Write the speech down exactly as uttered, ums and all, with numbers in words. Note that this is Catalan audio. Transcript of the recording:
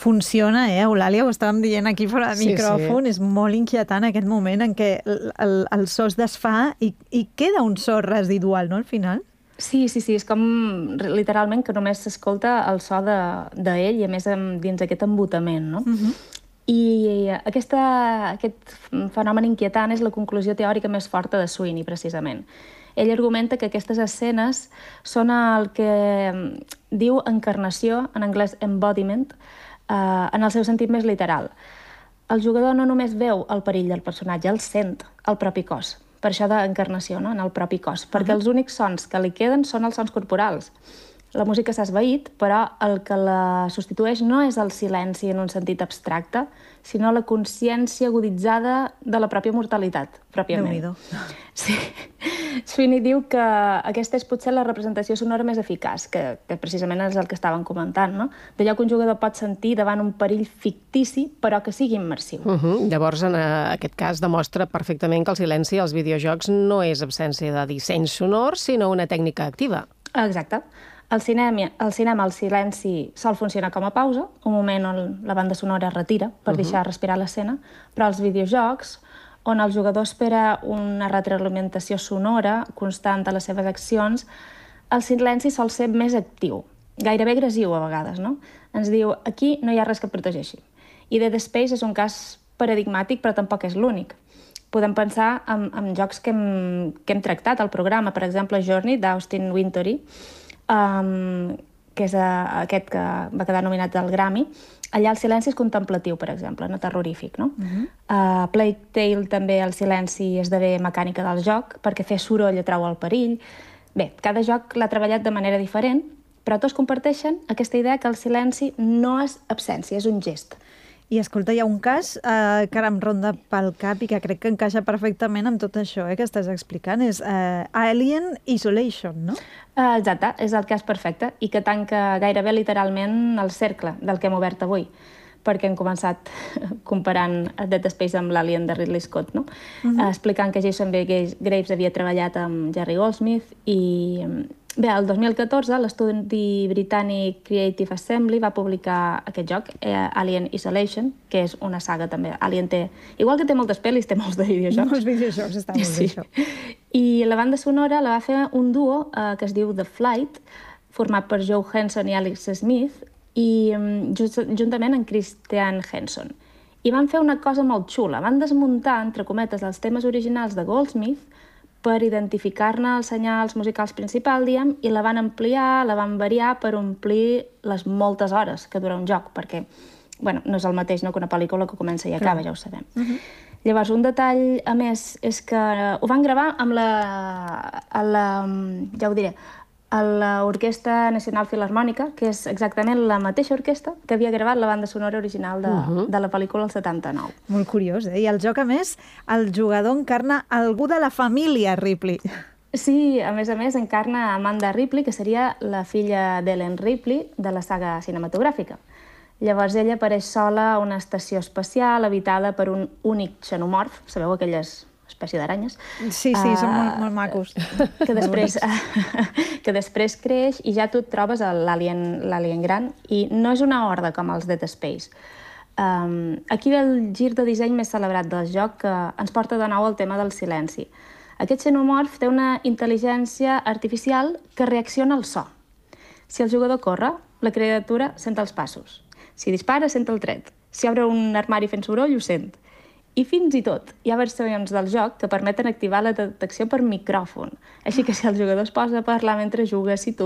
funciona, eh, Eulàlia? Ho estàvem dient aquí fora de Sí, micròfon. sí. És molt inquietant aquest moment en què el, el, el so es desfà i, i queda un so residual, no?, al final. Sí, sí, sí, és com literalment que només s'escolta el so d'ell de, de i a més dins aquest embotament, no? Uh-huh. I aquesta, aquest fenomen inquietant és la conclusió teòrica més forta de Sweeney, precisament. Ell argumenta que aquestes escenes són el que diu encarnació, en anglès embodiment, eh, en el seu sentit més literal. El jugador no només veu el perill del personatge, el sent al propi cos. Per això d'encarnació, no?, en el propi cos. Perquè uh-huh. els únics sons que li queden són els sons corporals. La música s'ha esvaït, però el que la substitueix no és el silenci en un sentit abstracte, sinó la consciència aguditzada de la pròpia mortalitat, pròpiament. Déu-n'hi-do. Sí. Sweeney diu que aquesta és potser la representació sonora més eficaç, que, que precisament és el que estàvem comentant, no? D'allò que un jugador pot sentir davant un perill fictici, però que sigui immersiu. Uh -huh. Llavors, en aquest cas, demostra perfectament que el silenci als videojocs no és absència de disseny sonor, sinó una tècnica activa. Exacte. Al cinema, al cinema el silenci sol funcionar com a pausa, un moment on la banda sonora es retira per uh-huh. deixar respirar l'escena, però als videojocs, on el jugador espera una retroalimentació sonora constant a les seves accions, el silenci sol ser més actiu, gairebé agressiu a vegades, no? Ens diu, aquí no hi ha res que protegeixi. I Dead Space és un cas paradigmàtic, però tampoc és l'únic. Podem pensar en, en jocs que hem, que hem tractat al programa, per exemple, Journey, d'Austin Wintory, Um, que és uh, aquest que va quedar nominat al Grammy. Allà el silenci és contemplatiu, per exemple, no terrorífic, no? Uh-huh. uh, Plague Tale també el silenci esdevé mecànica del joc, perquè fer soroll atrau el perill. Bé, cada joc l'ha treballat de manera diferent, però tots comparteixen aquesta idea que el silenci no és absència, és un gest. I escolta, hi ha un cas eh, que ara em ronda pel cap i que crec que encaixa perfectament amb tot això eh, que estàs explicant. És eh, Alien Isolation, no? Uh, exacte, és el cas perfecte i que tanca gairebé literalment el cercle del que hem obert avui, perquè hem començat comparant Dead Space amb l'Alien de Ridley Scott, no? Uh-huh. uh, explicant que Jason B. Graves havia treballat amb Jerry Goldsmith i... Bé, el dos mil catorze l'estudi britànic Creative Assembly va publicar aquest joc, eh, Alien Isolation, que és una saga també. Alien té... Igual que té moltes pel·lis, té molts de videojocs. Molts videojocs, està molt sí. bé això. I la banda sonora la va fer un duo eh, que es diu The Flight, format per Joe Henson i Alex Smith, i just, juntament amb Christian Henson. I van fer una cosa molt xula. Van desmuntar, entre cometes, els temes originals de Goldsmith per identificar-ne els senyals musicals principals, diguem, i la van ampliar, la van variar per omplir les moltes hores que dura un joc, perquè bueno, no és el mateix no, que una pel·lícula que comença i acaba, ja ho sabem. Uh-huh. Llavors, un detall, a més, és que ho van gravar amb la, a la ja ho diré, a l'Orquestra Nacional Filharmònica, que és exactament la mateixa orquestra que havia gravat la banda sonora original de, uh-huh. de la pel·lícula el setanta-nou. Molt curiós, eh? I el joc, a més, el jugador encarna algú de la família Ripley. Sí, a més a més, encarna Amanda Ripley, que seria la filla d'Ellen Ripley de la saga cinematogràfica. Llavors ella apareix sola a una estació espacial habitada per un únic xenomorf, sabeu aquelles espècie d'aranyes? Sí, sí, uh, són molt, molt macos. Que després, que després creix i ja tu et trobes l'alien gran i no és una horda com els Dead Space. Um, aquí ve el gir de disseny més celebrat del joc que ens porta de nou al tema del silenci. Aquest xenomorf té una intel·ligència artificial que reacciona al so. Si el jugador corre, la criatura sent els passos. Si dispara, sent el tret. Si obre un armari fent soroll, ho sent. I fins i tot hi ha versions del joc que permeten activar la detecció per micròfon. Així que si el jugador es posa a parlar mentre juga, si tu